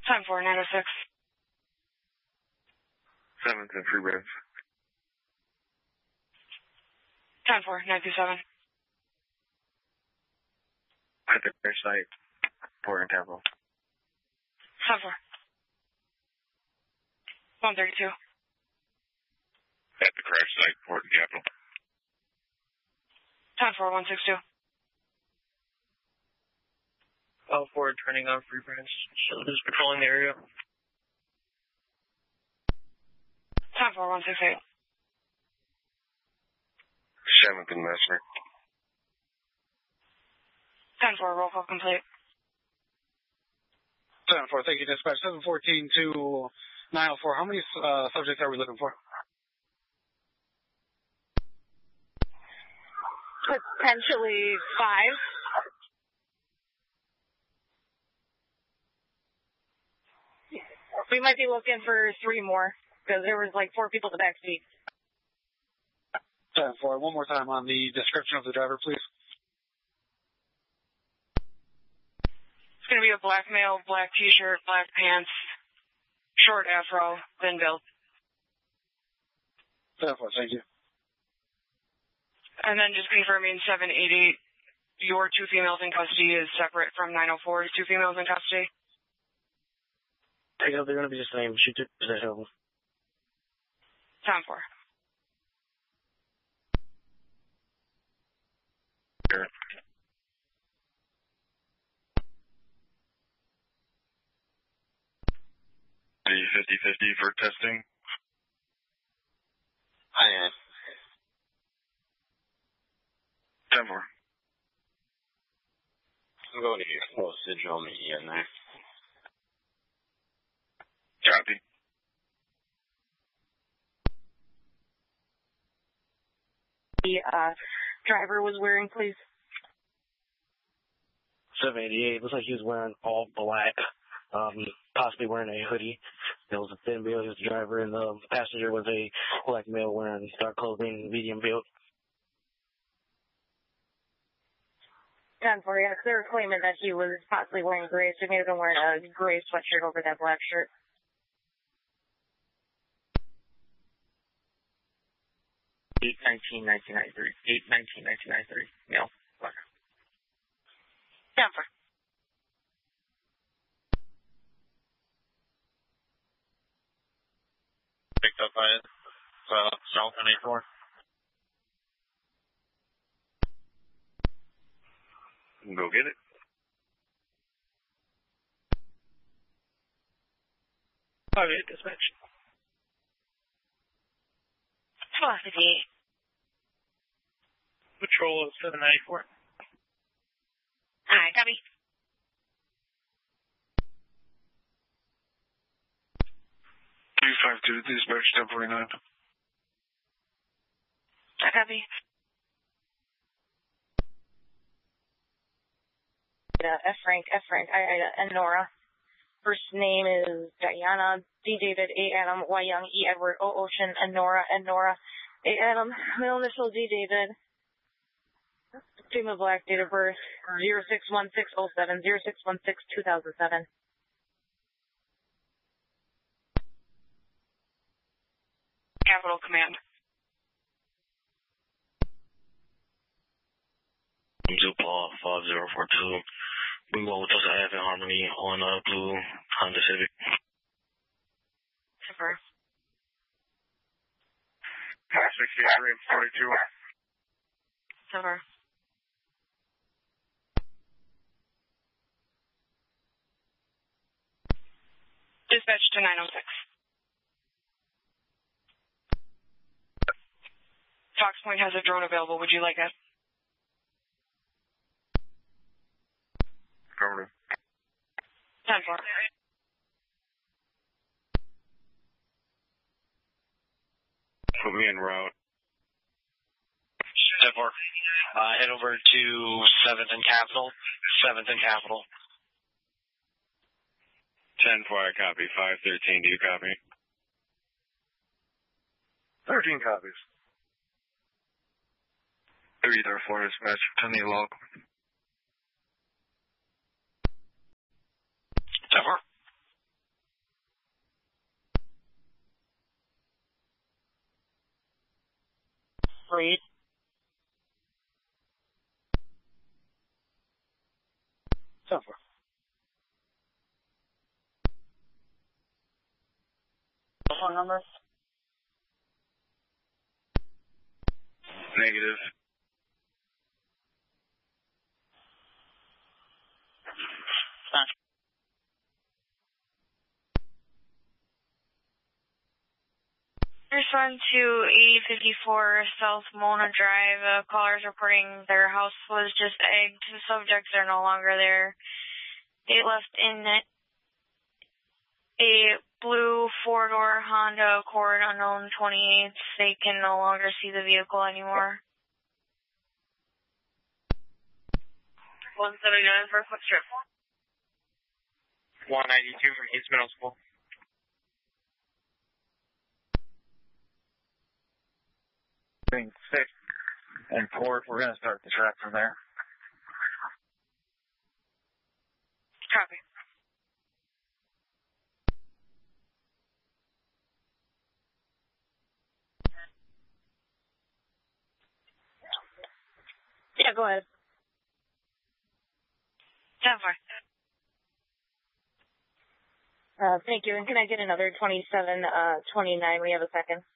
10-4, 906. 7th and Free Branch. 10-4, 927. At the crash site, Port and Capital. 10-4. 132. At the crash site, Port and Capital. 10-4, 162. All forward turning on Free Branch. So just patrolling the area. 10-4, 168. 7th and Messenger. 10-4, roll call complete. 10-4, thank you, dispatch. 714 to 904. How many subjects are we looking for? Potentially 5. We might be looking for 3 more, because there was like 4 people in the back seat. 10-4, one more time on the description of the driver, please. It's going to be a black male, black t-shirt, black pants, short afro, thin build. 10-4, thank you. And then just confirming 788, your 2 females in custody is separate from 904's 2 females in custody. They're going to be the same. She took possession of them. 10-4. Sure. The 50-50 for testing. I am. 10-4. I'm going to get close to Joe Media in there. Copy. The driver was wearing, please. 788. Looks like he was wearing all black, possibly wearing a hoodie. There was a thin build. He was the driver, and the passenger was a black male wearing dark clothing, medium build. 10-4, yeah, they were claiming that he was possibly wearing gray, so he may have been wearing a gray sweatshirt over that black shirt. 8/19/1993. 8/19/1993. Male. Black. 10-4. Picked up by South and 84. Go get it. Okay, dispatch. Velocity. Patrol of 794. Alright, copy. 252 dispatch 1049. Copy. F. Frank, and Nora. First name is Diana, D. David, A. Adam, Y. Young, E. Edward, O. Ocean, and Nora, A. Adam, middle initial D. David. Female black, date of birth 061607, 0616-2007. Capital Command. Zupal 5042. We go with us at Ave and Harmony on blue Honda Civic. Super. Pass 63 and 42. Super. Dispatch to 906. Fox Point has a drone available. Would you like it? Affirmative. 10-4. Put me en route. 10-4. Head over to 7th and Capitol. 7th and Capitol. 10-4, I copy. 513, do you copy? 13 copies. 3-4 dispatch, 10 the log. 10-4. read. Suffer. Phone number? Negative. Respond to 8054 South Mona Drive. Callers reporting their house was just egged. The subjects are no longer there. They left in a blue four-door Honda Accord unknown 28. They can no longer see the vehicle anymore. 179 for a quick trip. 192 from East Middle School. Being 6 and 4, we're going to start the track from there. Copy. Yeah, go ahead. 10-4. Thank you. And can I get another 2729? We have a second.